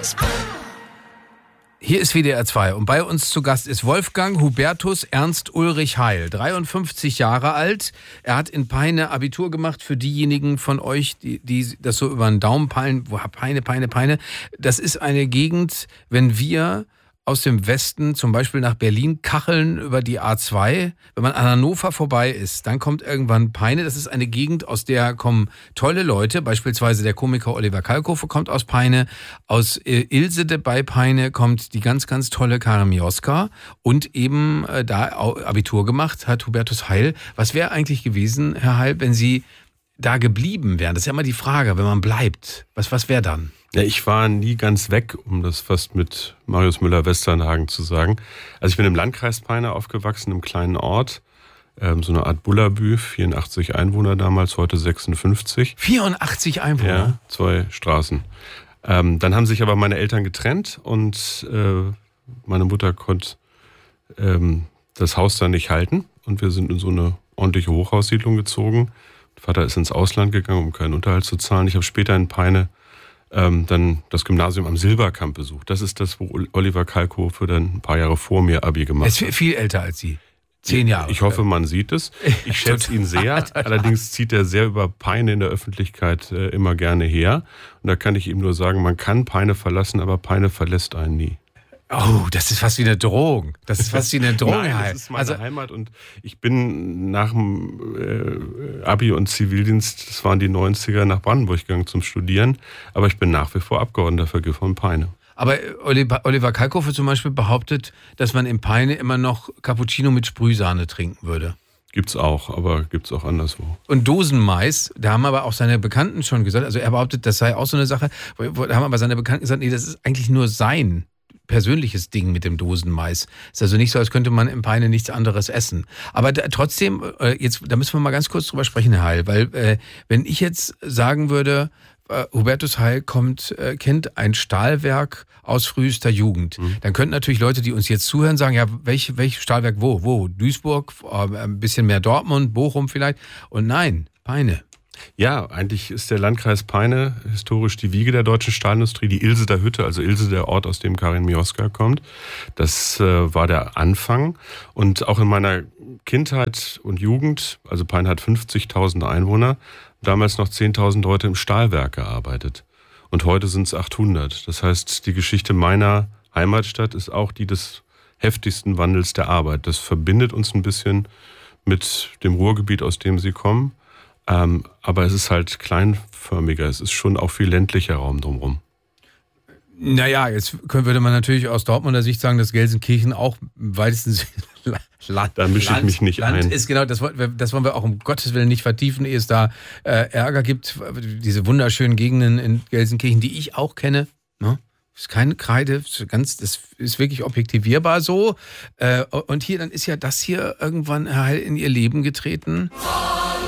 Hier ist WDR 2 und bei uns zu Gast ist Wolfgang Hubertus Ernst Ulrich Heil, 53 Jahre alt. Er hat in Peine Abitur gemacht für diejenigen von euch, die das so über den Daumen peilen. Peine. Das ist eine Gegend, wenn wir aus dem Westen zum Beispiel nach Berlin kacheln über die A2. Wenn man an Hannover vorbei ist, dann kommt irgendwann Peine. Das ist eine Gegend, aus der kommen tolle Leute. Beispielsweise der Komiker Oliver Kalkofe kommt aus Peine. Aus Ilsede bei Peine kommt die ganz, ganz tolle Karin Mioska. Und eben da Abitur gemacht hat Hubertus Heil. Was wäre eigentlich gewesen, Herr Heil, wenn Sie da geblieben wären? Das ist ja immer die Frage, wenn man bleibt. Was wäre dann? Ja, ich war nie ganz weg, um das fast mit Marius Müller-Westernhagen zu sagen. Also ich bin im Landkreis Peine aufgewachsen, im kleinen Ort. So eine Art Bullabü, 84 Einwohner damals, heute 56. 84 Einwohner? Ja, 2 Straßen. Dann haben sich aber meine Eltern getrennt und meine Mutter konnte das Haus da nicht halten. Und wir sind in so eine ordentliche Hochhaussiedlung gezogen. Vater ist ins Ausland gegangen, um keinen Unterhalt zu zahlen. Ich habe später in Peine dann das Gymnasium am Silberkamp besucht. Das ist das, wo Oliver Kalkofe dann ein paar Jahre vor mir Abi gemacht hat. Er ist viel älter als Sie. 10 Jahre. Ich hoffe, man sieht es. Ich schätze ihn sehr. Allerdings zieht er sehr über Peine in der Öffentlichkeit immer gerne her. Und da kann ich ihm nur sagen, man kann Peine verlassen, aber Peine verlässt einen nie. Oh, das ist fast wie eine Drohung. Das ist fast wie eine Drohung. Nein, das ist meine Heimat und ich bin nach dem Abi und Zivildienst, das waren die 90er, nach Brandenburg gegangen zum Studieren. Aber ich bin nach wie vor Abgeordneter für Gifhorn und Peine. Aber Oliver Kalkofe zum Beispiel behauptet, dass man in Peine immer noch Cappuccino mit Sprühsahne trinken würde. Gibt's auch, aber gibt's auch anderswo. Und Dosenmais, da haben aber auch seine Bekannten schon gesagt, also er behauptet, das sei auch so eine Sache, da haben aber seine Bekannten gesagt, nee, das ist eigentlich nur sein persönliches Ding mit dem Dosenmais. Ist also nicht so, als könnte man in Peine nichts anderes essen. Aber trotzdem, da müssen wir mal ganz kurz drüber sprechen, Herr Heil, weil wenn ich jetzt sagen würde, Hubertus Heil kennt ein Stahlwerk aus frühester Jugend, dann könnten natürlich Leute, die uns jetzt zuhören, sagen, ja, welches Stahlwerk wo? Duisburg, ein bisschen mehr Dortmund, Bochum vielleicht. Und nein, Peine. Ja, eigentlich ist der Landkreis Peine historisch die Wiege der deutschen Stahlindustrie, die Ilseder Hütte, also Ilse, der Ort, aus dem Karin Mioska kommt. Das war der Anfang. Und auch in meiner Kindheit und Jugend, also Peine hat 50.000 Einwohner, damals noch 10.000 Leute im Stahlwerk gearbeitet. Und heute sind es 800. Das heißt, die Geschichte meiner Heimatstadt ist auch die des heftigsten Wandels der Arbeit. Das verbindet uns ein bisschen mit dem Ruhrgebiet, aus dem Sie kommen. Aber es ist halt kleinförmiger. Es ist schon auch viel ländlicher Raum drumherum. Naja, jetzt würde man natürlich aus Dortmunder Sicht sagen, dass Gelsenkirchen auch im weitesten Sinne Land. Da mische ich mich nicht Land ein. Ist genau, das wollen wir auch um Gottes Willen nicht vertiefen, ehe es da Ärger gibt. Diese wunderschönen Gegenden in Gelsenkirchen, die ich auch kenne. Ne? Ist keine Kreide, das ist wirklich objektivierbar so. Und hier, dann ist ja das hier irgendwann in ihr Leben getreten.